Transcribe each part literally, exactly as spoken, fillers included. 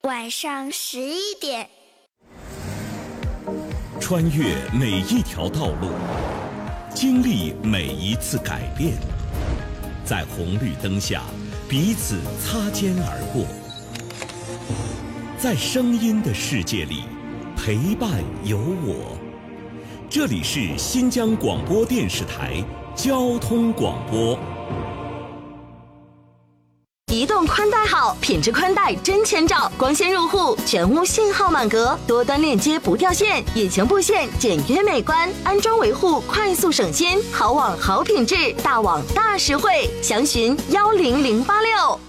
晚上十一点， 穿越每一条道路，经历每一次改变，在红绿灯下彼此擦肩而过，在声音的世界里陪伴有我。这里是新疆广播电视台交通广播。 移动宽带好，品质宽带真千兆，光纤入户，全屋信号满格，多端链接不掉线，引擎布线简约美观，安装维护快速省心，好网好品质，大网大实惠，详询幺零零八六。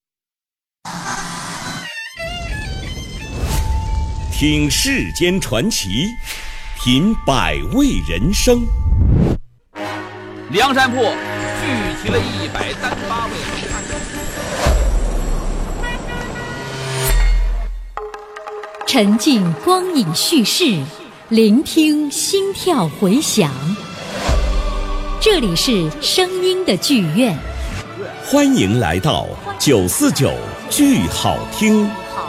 听世间传奇，品百味人生。 梁山泊聚齐了一百三十八位好汉。 沉浸光影叙事，聆听心跳回响。这里是声音的剧院， 欢迎来到九四九剧好听。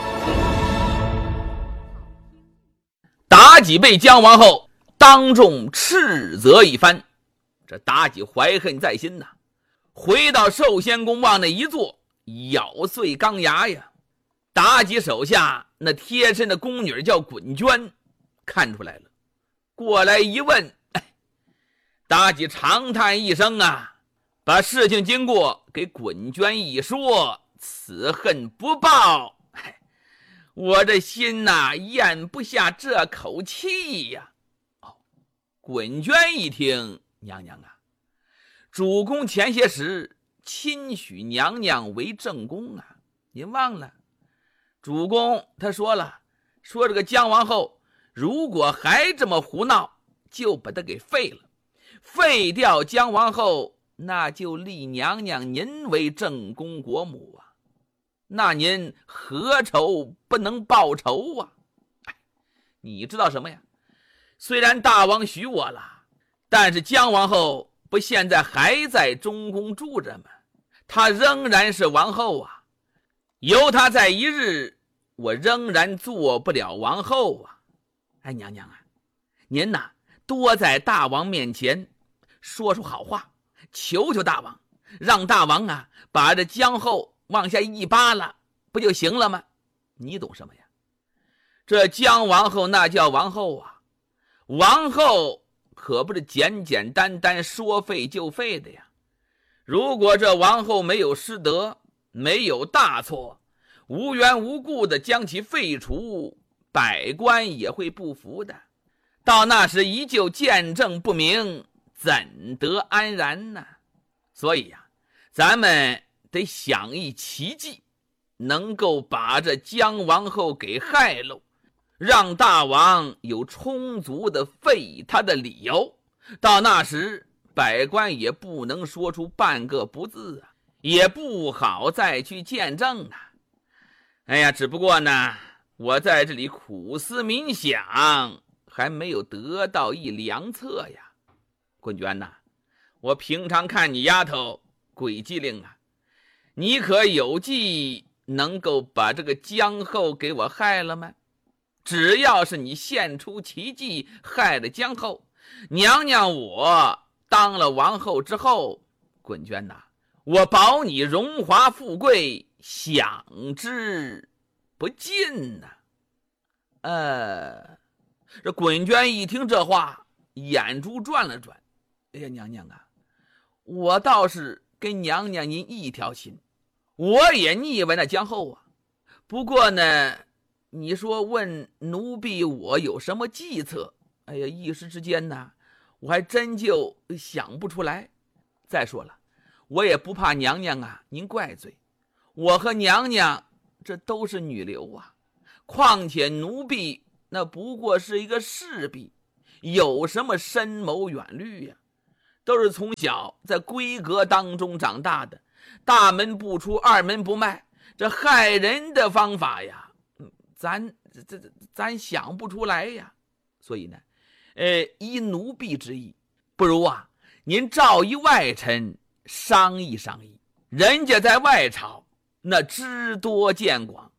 妲己被姜王后当众斥责一番，这妲己怀恨在心呐、啊，回到寿仙宫往那一坐，咬碎钢牙呀。妲己手下那贴身的宫女叫滚娟，看出来了，过来一问，哎，妲己长叹一声啊，把事情经过给滚娟一说，此恨不报，哎，我这心呐、啊、咽不下这口气呀。哦，滚娟一听，娘娘啊，主公前些时亲许娘娘为正宫啊，您忘了？主公他说了，说这个姜王后如果还这么胡闹，就把他给废了，废掉姜王后，那就立娘娘您为正宫国母啊，那您何仇不能报仇啊？哎，你知道什么呀？虽然大王许我了，但是姜王后不现在还在中宫住着吗？她仍然是王后啊，由她在一日，我仍然做不了王后啊！哎，娘娘啊，您呐多在大王面前说出好话，求求大王，让大王啊把这姜后往下一扒拉，不就行了吗？你懂什么呀？这姜王后那叫王后啊，王后可不是简简单单说废就废的呀。如果这王后没有失德，没有大错，无缘无故的将其废除，百官也会不服的。到那时依旧见证不明，怎得安然呢？所以呀、啊，咱们得想一奇计，能够把这姜王后给害了，让大王有充足的废他的理由。到那时，百官也不能说出半个不字啊，也不好再去见证啊。哎呀，只不过呢，我在这里苦思冥想，还没有得到一良策呀。滚娟呐，我平常看你丫头鬼机灵啊，你可有计能够把这个姜后给我害了吗？只要是你现出奇计害了姜后，娘娘我当了王后之后，滚娟呐，我保你荣华富贵享之不尽呐、啊！呃，这滚娟一听这话，眼珠转了转。哎呀，娘娘啊，我倒是跟娘娘您一条心，我也腻歪那姜后啊。不过呢，你说问奴婢我有什么计策？哎呀，一时之间呢，我还真就想不出来。再说了，我也不怕娘娘啊您怪罪，我和娘娘这都是女流啊，况且奴婢那不过是一个侍婢，有什么深谋远虑呀、啊？都是从小在闺阁当中长大的，大门不出二门不迈，这害人的方法呀，咱这咱想不出来呀。所以呢，呃，依奴婢之意，不如啊，您召一外臣商议商议，人家在外朝那知多见广，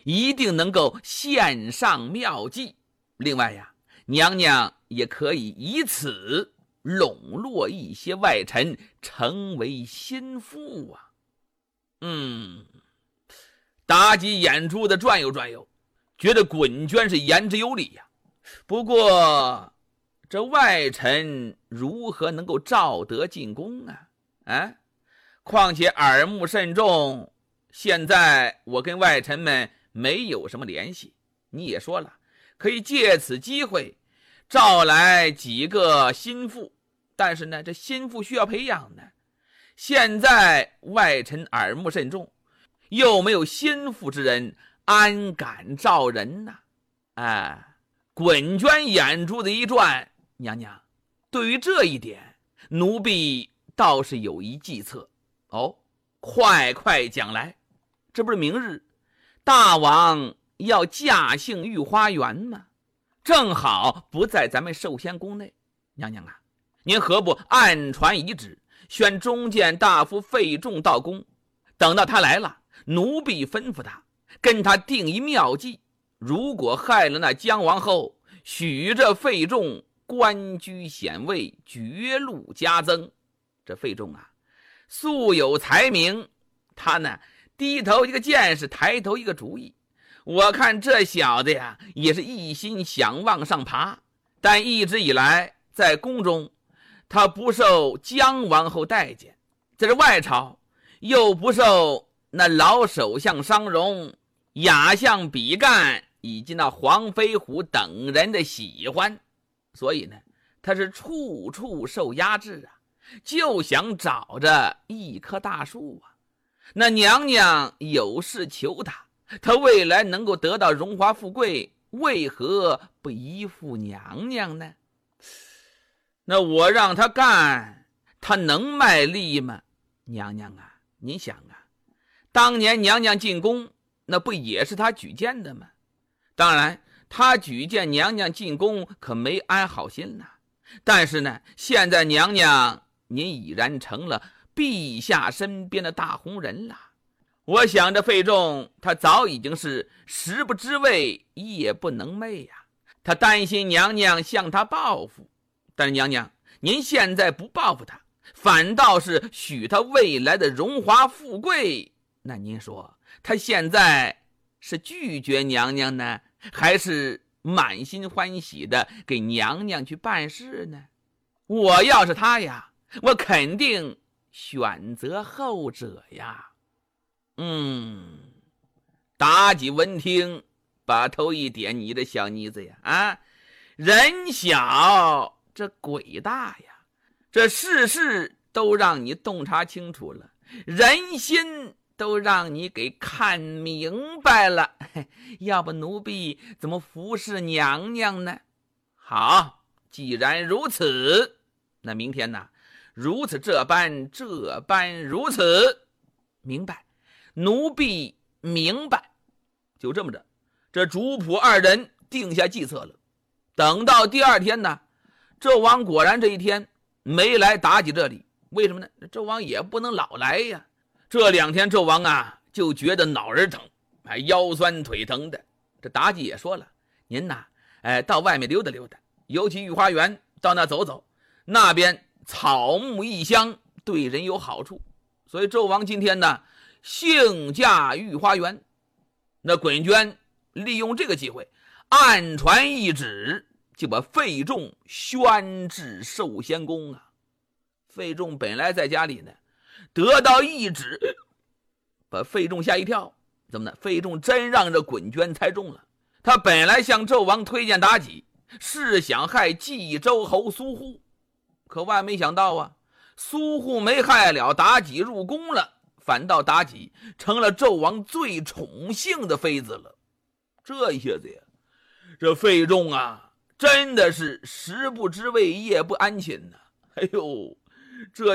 一定能够献上妙计。另外呀，娘娘也可以以此笼络一些外臣，成为心腹啊。嗯，妲己眼珠子转悠转悠，觉得滚娟是言之有理呀。不过这外臣如何能够照得进宫啊？啊，况且耳目甚重，现在我跟外臣们没有什么联系。你也说了，可以借此机会召来几个心腹，但是呢，这心腹需要培养呢。现在外臣耳目甚重，又没有心腹之人，安敢召人呢？啊，滚娟眼珠子一转，娘娘，对于这一点，奴婢倒是有一计策。哦，快快讲来。这不是明日大王要驾幸御花园吗？正好不在咱们寿仙宫内。娘娘啊，您何不暗传遗旨，宣中监大夫费仲到宫，等到他来了，奴婢吩咐他，跟他定一妙计，如果害了那姜王后，许这费仲官居显位，爵禄加增。这费仲啊，素有才名，他呢低头一个见识，抬头一个主意。我看这小子呀，也是一心想往上爬，但一直以来在宫中，他不受姜王后待见，在这外朝又不受那老首相商容、亚相比干以及那黄飞虎等人的喜欢，所以呢，他是处处受压制啊，就想找着一棵大树啊。那娘娘有事求他，他未来能够得到荣华富贵，为何不依附娘娘呢？那我让他干，他能卖力吗？娘娘啊，你想啊，当年娘娘进宫，那不也是他举荐的吗？当然他举荐娘娘进宫可没安好心呐、啊。但是呢，现在娘娘您已然成了陛下身边的大红人了。我想着费仲他早已经是食不知味，夜不能寐呀、啊。他担心娘娘向他报复，但是娘娘您现在不报复他，反倒是许他未来的荣华富贵，那您说他现在是拒绝娘娘呢，还是满心欢喜的给娘娘去办事呢？我要是他呀，我肯定选择后者呀。嗯，妲己闻听，把头一点，你这小妮子呀，啊，人小这鬼大呀，这事事都让你洞察清楚了，人心都让你给看明白了，要不奴婢怎么服侍娘娘呢？好，既然如此，那明天呢，如此这般这般如此，明白？奴婢明白。就这么着，这主仆二人定下计策了。等到第二天呢，纣王果然这一天没来妲己这里，为什么呢？纣王也不能老来呀。这两天纣王啊就觉得脑仁疼，还腰酸腿疼的。这妲己也说了，您呐，哎，到外面溜达溜达，尤其御花园到那走走，那边草木异香，对人有好处。所以纣王今天呢幸驾御花园。那滚娟利用这个机会暗传一旨，就把费仲宣至寿仙宫啊。费仲本来在家里呢，得到一旨，把费仲吓一跳。怎么呢？费仲真让这滚娟猜中了。他本来向纣王推荐妲己，是想害冀州侯苏护，可万没想到啊，苏护没害了，妲己入宫了，反倒妲己成了纣王最宠幸的妃子了。这一下子呀，这费仲啊，真的是食不知味，夜不安寝呐、啊。哎呦，这